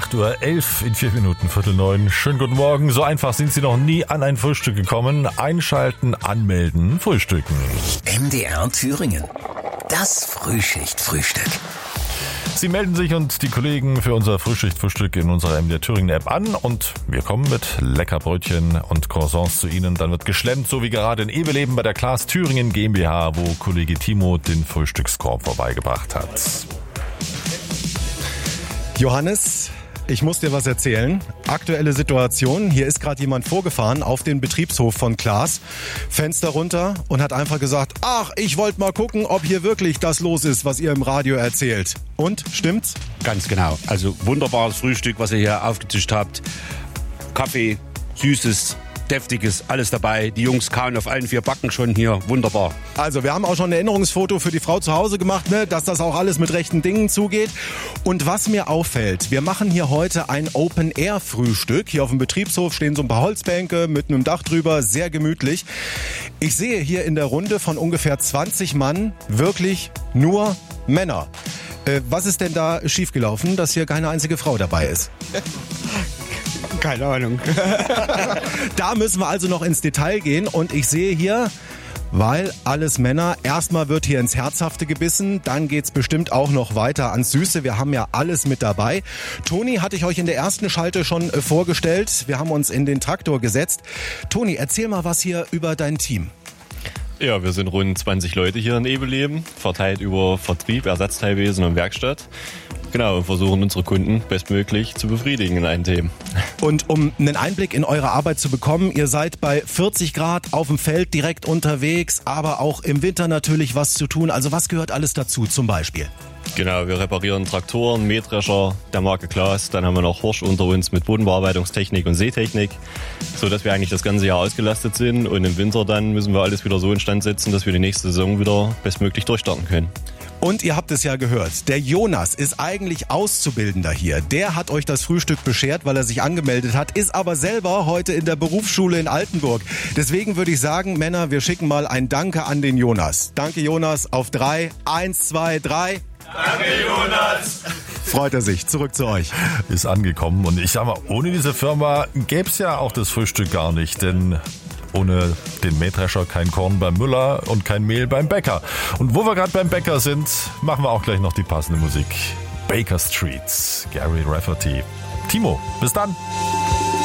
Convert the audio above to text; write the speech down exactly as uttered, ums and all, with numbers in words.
acht Uhr elf in vier Minuten, Viertel neun. Schönen guten Morgen. So einfach sind Sie noch nie an ein Frühstück gekommen. Einschalten, anmelden, frühstücken. M D R Thüringen. Das Frühschicht-Frühstück. Sie melden sich und die Kollegen für unser Frühschicht-Frühstück in unserer M D R Thüringen App an und wir kommen mit Leckerbrötchen und Croissants zu Ihnen. Dann wird geschlemmt, so wie gerade in Eveleben bei der Klaas Thüringen GmbH, wo Kollege Timo den Frühstückskorb vorbeigebracht hat. Johannes, ich muss dir was erzählen. Aktuelle Situation. Hier ist gerade jemand vorgefahren auf den Betriebshof von Klaas. Fenster runter und hat einfach gesagt, ach, ich wollte mal gucken, ob hier wirklich das los ist, was ihr im Radio erzählt. Und, stimmt's? Ganz genau. Also wunderbares Frühstück, was ihr hier aufgetischt habt. Kaffee, Süßes, Deftiges, alles dabei. Die Jungs kauen auf allen vier Backen schon hier. Wunderbar. Also wir haben auch schon ein Erinnerungsfoto für die Frau zu Hause gemacht, ne, dass das auch alles mit rechten Dingen zugeht. Und was mir auffällt, wir machen hier heute ein Open-Air-Frühstück. Hier auf dem Betriebshof stehen so ein paar Holzbänke mit einem Dach drüber, sehr gemütlich. Ich sehe hier in der Runde von ungefähr zwanzig Mann wirklich nur Männer. Äh, was ist denn da schiefgelaufen, dass hier keine einzige Frau dabei ist? Keine Ahnung. Da müssen wir also noch ins Detail gehen und ich sehe hier, weil alles Männer, erstmal wird hier ins Herzhafte gebissen, dann geht's bestimmt auch noch weiter ans Süße. Wir haben ja alles mit dabei. Toni hatte ich euch in der ersten Schalte schon äh, vorgestellt. Wir haben uns in den Traktor gesetzt. Toni, erzähl mal was hier über dein Team. Ja, wir sind rund zwanzig Leute hier in Eveleben, verteilt über Vertrieb, Ersatzteilwesen und Werkstatt. Genau, und versuchen unsere Kunden bestmöglich zu befriedigen in allen Themen. Und um einen Einblick in eure Arbeit zu bekommen, ihr seid bei vierzig Grad auf dem Feld direkt unterwegs, aber auch im Winter natürlich was zu tun. Also was gehört alles dazu zum Beispiel? Genau, wir reparieren Traktoren, Mähdrescher der Marke Klaas. Dann haben wir noch Horsch unter uns mit Bodenbearbeitungstechnik und Seetechnik, so dass wir eigentlich das ganze Jahr ausgelastet sind. Und im Winter dann müssen wir alles wieder so instand setzen, dass wir die nächste Saison wieder bestmöglich durchstarten können. Und ihr habt es ja gehört, der Jonas ist eigentlich Auszubildender hier. Der hat euch das Frühstück beschert, weil er sich angemeldet hat, ist aber selber heute in der Berufsschule in Altenburg. Deswegen würde ich sagen, Männer, wir schicken mal ein Danke an den Jonas. Danke Jonas, auf drei. Eins, zwei, drei. Danke Jonas. Freut er sich. Zurück zu euch. Ist angekommen und ich sag mal, ohne diese Firma gäb's ja auch das Frühstück gar nicht, denn ohne den Mähdrescher kein Korn beim Müller und kein Mehl beim Bäcker. Und wo wir gerade beim Bäcker sind, machen wir auch gleich noch die passende Musik. Baker Street, Gary Rafferty. Timo, bis dann.